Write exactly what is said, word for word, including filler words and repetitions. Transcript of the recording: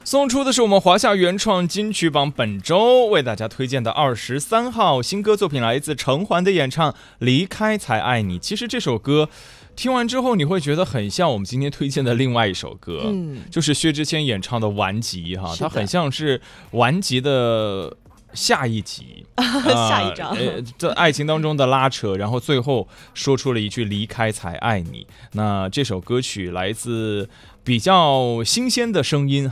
送出的是我们华夏原创金曲榜本周为大家推荐的二十三号新歌作品，来自程环的演唱《离开才爱你》。其实这首歌听完之后，你会觉得很像我们今天推荐的另外一首歌，嗯、就是薛之谦演唱的《顽疾》哈，它很像是《顽疾》的下一集， 下一章， 呃，在爱情当中的拉扯，然后最后说出了一句“离开才爱你”。那这首歌曲来自比较新鲜的声音。